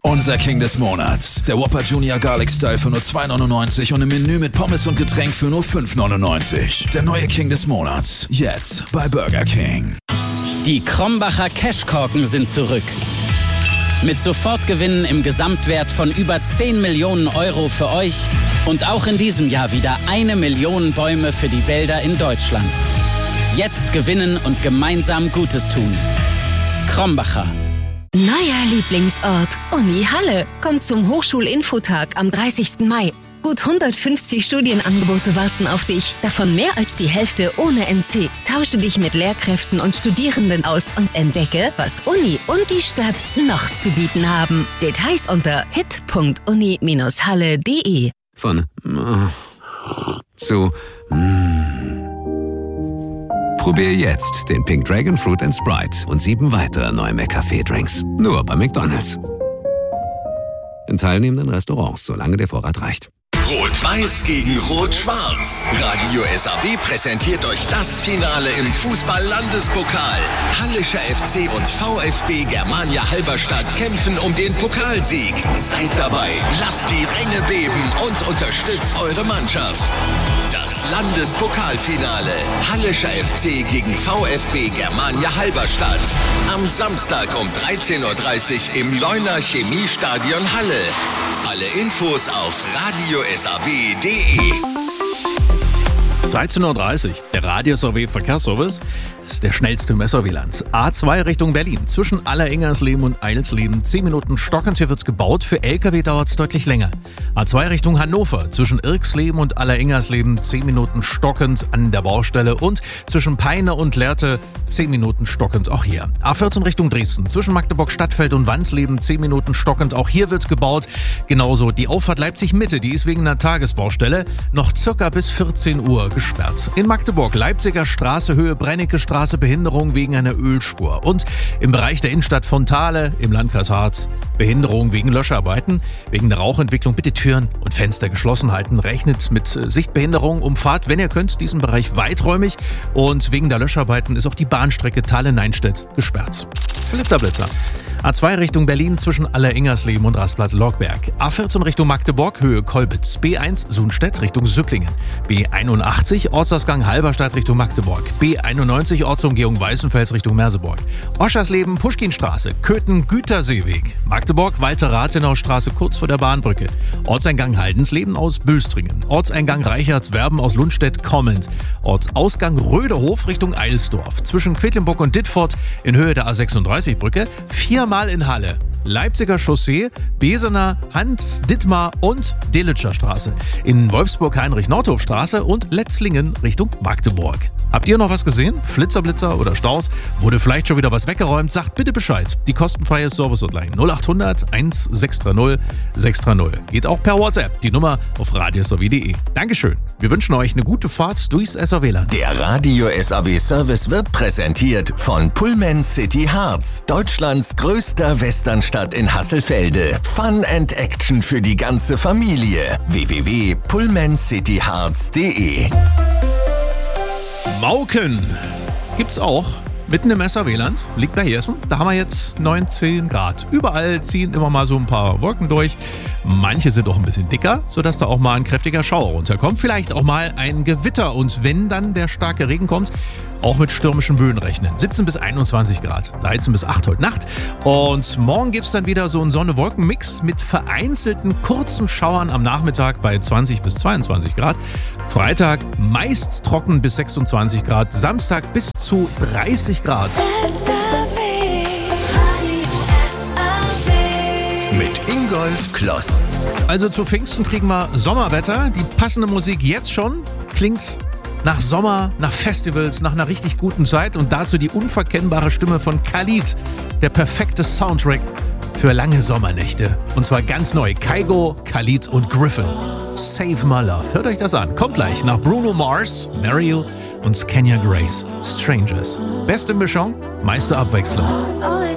Unser King des Monats. Der Whopper Junior Garlic Style für nur $2,99 und im Menü mit Pommes und Getränk für nur $5,99. Der neue King des Monats. Jetzt bei Burger King. Die Krombacher Cashkorken sind zurück. Mit Sofortgewinnen im Gesamtwert von über 10 Millionen Euro für euch und auch in diesem Jahr wieder 1 Million Bäume für die Wälder in Deutschland. Jetzt gewinnen und gemeinsam Gutes tun. Krombacher. Neuer Lieblingsort, Uni Halle. Kommt zum Hochschulinfotag am 30. Mai. Gut 150 Studienangebote warten auf dich, davon mehr als die Hälfte ohne NC. Tausche dich mit Lehrkräften und Studierenden aus und entdecke, was Uni und die Stadt noch zu bieten haben. Details unter hit.uni-halle.de. Von zu Probier jetzt den Pink Dragon Fruit & Sprite und 7 weitere neue McCafé-Drinks. Nur bei McDonald's. In teilnehmenden Restaurants, solange der Vorrat reicht. Rot-Weiß gegen Rot-Schwarz. Radio SAW präsentiert euch das Finale im Fußball-Landespokal. Hallischer FC und VfB Germania Halberstadt kämpfen um den Pokalsieg. Seid dabei, lasst die Ränge beben und unterstützt eure Mannschaft. Das Landespokalfinale. Hallischer FC gegen VfB Germania Halberstadt. Am Samstag um 13:30 Uhr im Leuner Chemiestadion Halle. Alle Infos auf radiosaw.de. 13:30 Uhr. Der Radio SAW Verkehrsservice ist der schnellste im SAW-Land. A2 Richtung Berlin. Zwischen Allerengersleben und Eilsleben 10 Minuten stockend. Hier wird's gebaut. Für LKW dauert es deutlich länger. A2 Richtung Hannover. Zwischen Irksleben und Allerengersleben 10 Minuten stockend an der Baustelle. Und zwischen Peine und Lehrte 10 Minuten stockend auch hier. A14 Richtung Dresden. Zwischen Magdeburg-Stadtfeld und Wansleben 10 Minuten stockend. Auch hier wird gebaut. Genauso die Auffahrt Leipzig-Mitte. Die ist wegen einer Tagesbaustelle noch circa bis 14 Uhr gesperrt. In Magdeburg, Leipziger Straße, Höhe Brennecke Straße, Behinderung wegen einer Ölspur. Und im Bereich der Innenstadt Fontale im Landkreis Harz, Behinderung wegen Löscharbeiten. Wegen der Rauchentwicklung bitte Türen und Fenster geschlossen halten. Rechnet mit Sichtbehinderung. Umfahrt, wenn ihr könnt, diesen Bereich weiträumig. Und wegen der Löscharbeiten ist auch die Bahnstrecke Thale-Neinstedt gesperrt. Blitzer. A2 Richtung Berlin zwischen Alleringersleben und Rastplatz Lockberg. A14 Richtung Magdeburg, Höhe Kolbitz. B1 Sunstedt Richtung Süpplingen. B81 Ortsausgang Halberstadt Richtung Magdeburg. B91 Ortsumgehung Weißenfels Richtung Merseburg. Oschersleben Puschkinstraße, Köthen Güterseeweg. Magdeburg Walter-Rathenau-Straße kurz vor der Bahnbrücke. Ortseingang Haldensleben aus Bülstringen. Ortseingang Reichertswerben aus Lundstedt-Kommend. Ortsausgang Röderhof Richtung Eilsdorf. Zwischen Quedlinburg und Dittfurt in Höhe der A36-Brücke. 4-mal in Halle. Leipziger Chaussee, Besener, Hans-Dittmar und Delitscher Straße. In Wolfsburg Heinrich-Nordhof-Straße und Letzlingen Richtung Magdeburg. Habt ihr noch was gesehen? Flitzer oder Staus? Wurde vielleicht schon wieder was weggeräumt? Sagt bitte Bescheid. Die kostenfreie Service-Hotline 0800 1630 630. Geht auch per WhatsApp. Die Nummer auf radiosaw.de. Dankeschön. Wir wünschen euch eine gute Fahrt durchs SAW-Land. Der Radio SAW Service wird präsentiert von Pullman City Harz. Deutschlands größter Westernstadt in Hasselfelde. Fun and Action für die ganze Familie. www.pullmancityharz.de. Mauken gibt's auch mitten im SAW-Land, liegt bei Hessen. Da haben wir jetzt 19 Grad. Überall ziehen immer mal so ein paar Wolken durch. Manche sind auch ein bisschen dicker, sodass da auch mal ein kräftiger Schauer runterkommt. Vielleicht auch mal ein Gewitter. Und wenn dann der starke Regen kommt, auch mit stürmischen Böen rechnen. 17 bis 21 Grad, 13 bis 8 heute Nacht. Und morgen gibt es dann wieder so einen Sonne-Wolken-Mix mit vereinzelten kurzen Schauern am Nachmittag bei 20 bis 22 Grad. Freitag meist trocken bis 26 Grad, Samstag bis zu 30 Grad. Mit Ingolf Kloss. Also zu Pfingsten kriegen wir Sommerwetter. Die passende Musik jetzt schon klingt nach Sommer, nach Festivals, nach einer richtig guten Zeit und dazu die unverkennbare Stimme von Khalid. Der perfekte Soundtrack für lange Sommernächte. Und zwar ganz neu. Kygo, Khalid und Griffin. Save My Love. Hört euch das an. Kommt gleich nach Bruno Mars, Mariel und Kenya Grace. Strangers. Beste Mischung, meiste Abwechslung.